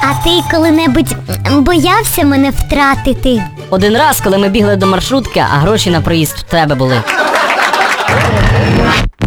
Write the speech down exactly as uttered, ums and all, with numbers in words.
А ти коли-небудь боявся мене втратити? Один раз, коли ми бігли до маршрутки, а гроші на проїзд в тебе були.